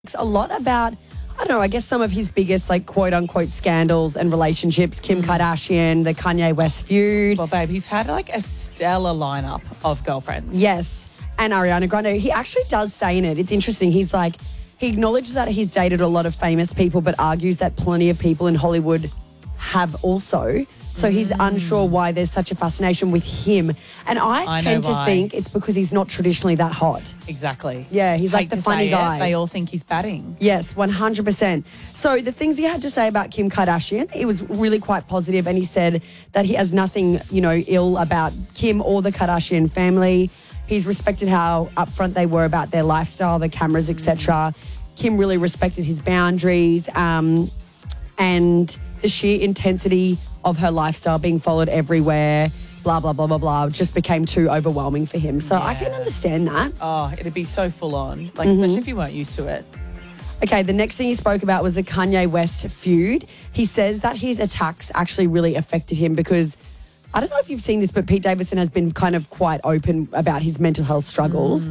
a lot about, I don't know, I guess some of his biggest, like, quote-unquote scandals and relationships. Kim Kardashian, the Kanye West feud. Well, babe, he's had like a stellar lineup of girlfriends. Yes, and Ariana Grande. He actually does say in it, it's interesting, he's like, he acknowledges that he's dated a lot of famous people, but argues that plenty of people in Hollywood have also. So he's unsure why there's such a fascination with him. And I tend to think it's because he's not traditionally that hot. Exactly. Yeah, he's like the funny guy. They all think he's batting. Yes, 100%. So the things he had to say about Kim Kardashian, it was really quite positive, and he said that he has nothing, ill about Kim or the Kardashian family. He's respected how upfront they were about their lifestyle, the cameras, etc. Kim really respected his boundaries, and the sheer intensity of her lifestyle being followed everywhere, blah, blah, blah, blah, blah, just became too overwhelming for him. So I can understand that. Oh, it'd be so full on, especially if you weren't used to it. Okay, the next thing he spoke about was the Kanye West feud. He says that his attacks actually really affected him because, I don't know if you've seen this, but Pete Davidson has been kind of quite open about his mental health struggles.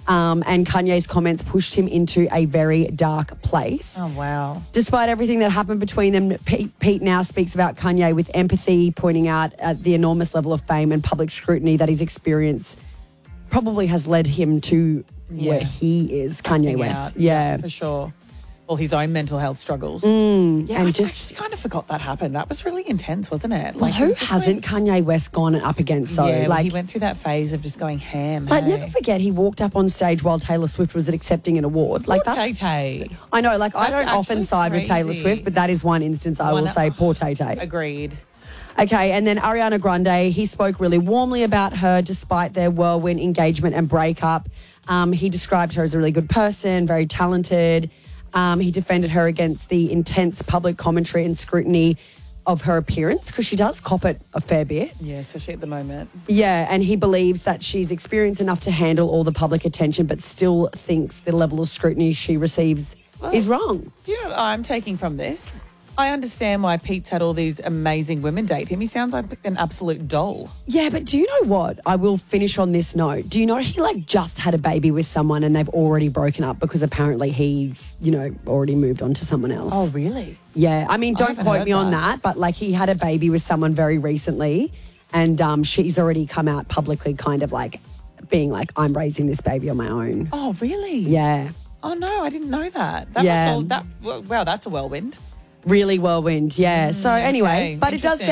And Kanye's comments pushed him into a very dark place. Oh, wow. Despite everything that happened between them, Pete now speaks about Kanye with empathy, pointing out the enormous level of fame and public scrutiny that his experience probably has led him to where he is, Kanye West. Yeah, for sure. Well, his own mental health struggles. Yeah, and I actually kind of forgot that happened. That was really intense, wasn't it? Well, who hasn't Kanye West gone up against, though? Yeah, he went through that phase of just going ham. Never forget, he walked up on stage while Taylor Swift was accepting an award. Poor Tay-Tay. I know, I don't often side with Taylor Swift, but that is one instance I will say, poor Tay-Tay. Agreed. Okay, and then Ariana Grande, he spoke really warmly about her despite their whirlwind engagement and breakup. He described her as a really good person, very talented. He defended her against the intense public commentary and scrutiny of her appearance because she does cop it a fair bit. Yeah, especially at the moment. Yeah, and he believes that she's experienced enough to handle all the public attention but still thinks the level of scrutiny she receives is wrong. Do you know what I'm taking from this? I understand why Pete's had all these amazing women date him. He sounds like an absolute doll. Yeah, but do you know what? I will finish on this note. Do you know he just had a baby with someone and they've already broken up because apparently he's, already moved on to someone else? Oh, really? Yeah. I mean, don't quote me on that, but he had a baby with someone very recently and she's already come out publicly kind of being like, I'm raising this baby on my own. Oh, really? Yeah. Oh, no, I didn't know that. Wow, that's a whirlwind. Really whirlwind, yeah. So anyway, okay. but it does